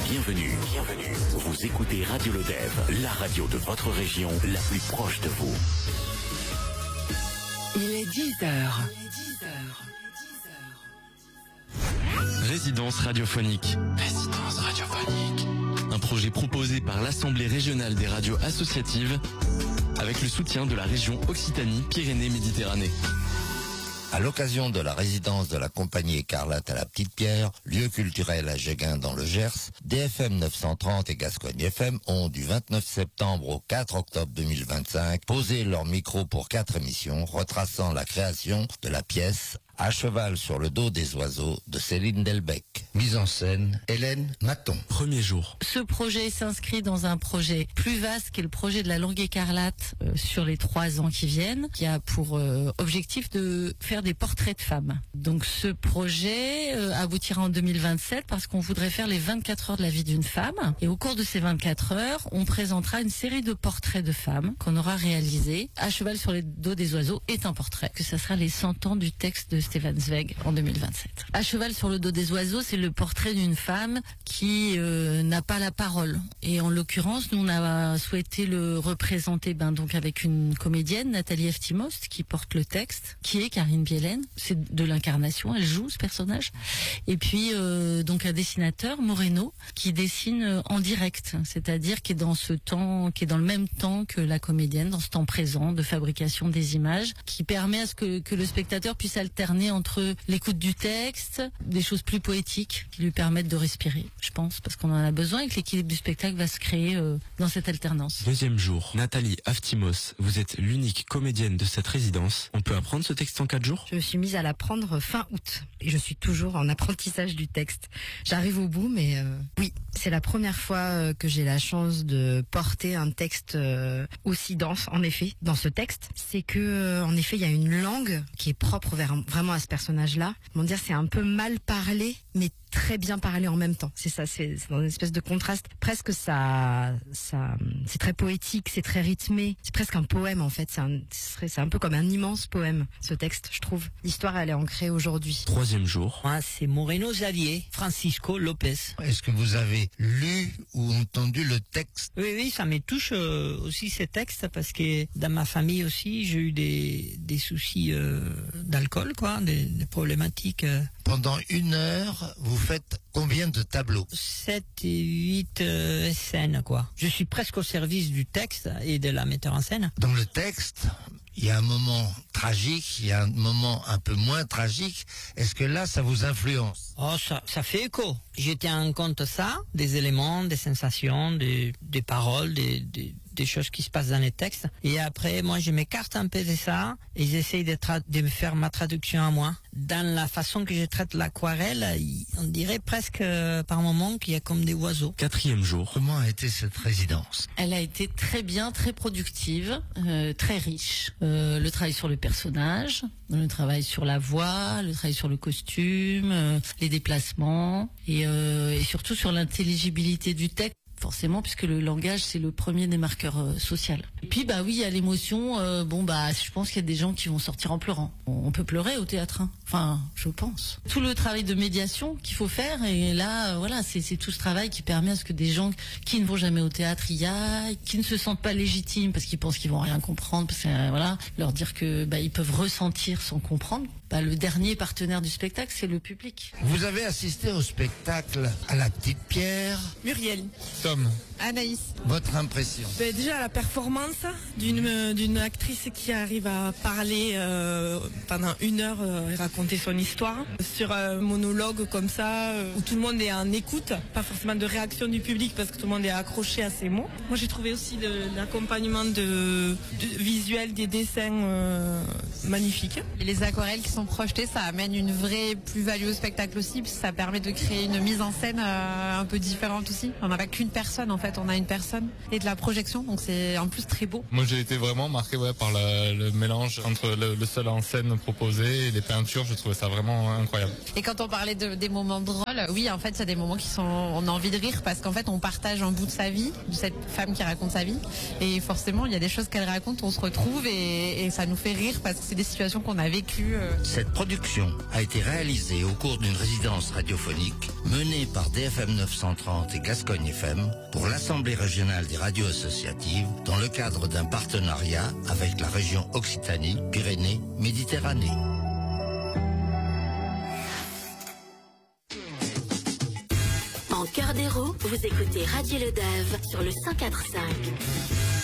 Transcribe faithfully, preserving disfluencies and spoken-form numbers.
Bienvenue, bienvenue. Vous écoutez Radio Lodève, la radio de votre région, la plus proche de vous. Il est dix heures. Résidence radiophonique. Résidence radiophonique. Un projet proposé par l'Assemblée régionale des radios associatives avec le soutien de la région Occitanie-Pyrénées-Méditerranée. À l'occasion de la résidence de la compagnie Écarlate à la Petite-Pierre, lieu culturel à Jéguin dans le Gers, D F M neuf cent trente et Gascogne F M ont du vingt-neuf septembre au quatre octobre deux mille vingt-cinq posé leur micro pour quatre émissions retraçant la création de la pièce À cheval sur le dos des oiseaux de Céline Delbecq. Mise en scène, Hélène Maton. Premier jour. Ce projet s'inscrit dans un projet plus vaste qui est le projet de la langue écarlate euh, sur les trois ans qui viennent, qui a pour euh, objectif de faire des portraits de femmes. Donc ce projet euh, aboutira en deux mille vingt-sept parce qu'on voudrait faire les vingt-quatre heures de la vie d'une femme. Et au cours de ces vingt-quatre heures, on présentera une série de portraits de femmes qu'on aura réalisés. À cheval sur les dos des oiseaux est un portrait, que ça sera les cent ans du texte de Stefan Zweig en deux mille vingt-sept. À cheval sur le dos des oiseaux, c'est le portrait d'une femme qui euh, n'a pas la parole. Et en l'occurrence, nous on a souhaité le représenter ben, donc avec une comédienne, Nathalie Eftimost, qui porte le texte, qui est Karine Bielen. C'est de l'incarnation, elle joue ce personnage. Et puis euh, donc un dessinateur, Moreno, qui dessine en direct, c'est-à-dire qui est dans ce temps, qui est dans le même temps que la comédienne, dans ce temps présent de fabrication des images, qui permet à ce que, que le spectateur puisse alterner entre l'écoute du texte, des choses plus poétiques qui lui permettent de respirer, je pense, parce qu'on en a besoin et que l'équilibre du spectacle va se créer euh, dans cette alternance. Deuxième jour. Nathalie Aftimos, vous êtes l'unique comédienne de cette résidence. On peut apprendre ce texte en quatre jours ? Je me suis mise à l'apprendre fin août et je suis toujours en apprentissage du texte. J'arrive au bout, mais euh, oui, c'est la première fois euh, que j'ai la chance de porter un texte euh, aussi dense. En effet, dans ce texte, c'est que euh, en effet, il y a une langue qui est propre vers, vraiment à ce personnage-là. Comment dire, c'est un peu mal parlé, mais très bien parlé en même temps. C'est ça, c'est, c'est dans une espèce de contraste. Presque ça, ça, c'est très poétique, c'est très rythmé. C'est presque un poème en fait. C'est un, c'est un peu comme un immense poème, ce texte, je trouve. L'histoire, elle est ancrée aujourd'hui. Troisième jour. Moi, c'est Moreno Xavier, Francisco Lopez. Est-ce que vous avez lu ou entendu le texte ? Oui, oui, ça me touche euh, aussi ces textes parce que dans ma famille aussi, j'ai eu des, des soucis euh, d'alcool, quoi, des, des problématiques. Euh. Pendant une heure, vous faites combien de tableaux ? Sept et huit euh, scènes, quoi. Je suis presque au service du texte et de la metteur en scène. Dans le texte, il y a un moment tragique, il y a un moment un peu moins tragique. Est-ce que là, ça vous influence ? Oh, ça, ça fait écho. Je tiens en compte ça, des éléments, des sensations, des, des paroles, des, des, des choses qui se passent dans les textes. Et après, moi, je m'écarte un peu de ça et j'essaye de, tra- de faire ma traduction à moi. Dans la façon que je traite l'aquarelle, on dirait presque euh, par moment qu'il y a comme des oiseaux. Quatrième jour. Comment a été cette résidence ? Elle a été très bien, très productive, euh, très riche. Euh, le travail sur le personnage, le travail sur la voix, le travail sur le costume, euh, les déplacements et, euh, et surtout sur l'intelligibilité du texte. Forcément, puisque le langage, c'est le premier des marqueurs euh, sociaux. Et puis, bah oui, il y a l'émotion. Euh, bon, bah, je pense qu'il y a des gens qui vont sortir en pleurant. On, on peut pleurer au théâtre, hein. Enfin, je pense. Tout le travail de médiation qu'il faut faire, et là, euh, voilà, c'est, c'est tout ce travail qui permet à ce que des gens qui ne vont jamais au théâtre y aillent, qui ne se sentent pas légitimes parce qu'ils pensent qu'ils vont rien comprendre, parce que euh, voilà, leur dire que bah ils peuvent ressentir sans comprendre. Bah, le dernier partenaire du spectacle, c'est le public. Vous avez assisté au spectacle à la Petite-Pierre. Muriel. Tom. Anaïs. Votre impression ? Ben, déjà la performance d'une d'une actrice qui arrive à parler euh, pendant une heure euh, et raconter son histoire sur un monologue comme ça euh, où tout le monde est en écoute, pas forcément de réaction du public parce que tout le monde est accroché à ses mots. Moi j'ai trouvé aussi le, l'accompagnement de, de visuel des dessins euh, magnifiques. Et les aquarelles qui sont projetées, ça amène une vraie plus-value au spectacle aussi, puis ça permet de créer une mise en scène euh, un peu différente aussi. On n'a pas qu'une personne en fait, on a une personne et de la projection, donc c'est en plus très beau. Moi j'ai été vraiment marqué ouais, par la, le mélange entre le, le seul en scène proposé et les peintures, je trouvais ça vraiment incroyable. Et quand on parlait de, des moments drôles, oui en fait il y a des moments qui sont, on a envie de rire parce qu'en fait on partage un bout de sa vie, de cette femme qui raconte sa vie, et forcément il y a des choses qu'elle raconte, on se retrouve et, et ça nous fait rire parce que c'est des situations qu'on a vécues, euh, Cette production a été réalisée au cours d'une résidence radiophonique menée par D F M neuf cent trente et Gascogne F M pour l'Assemblée régionale des radios associatives dans le cadre d'un partenariat avec la région Occitanie-Pyrénées-Méditerranée. En cœur d'Hérault, vous écoutez Radio Le Dève sur le cent quatre virgule cinq.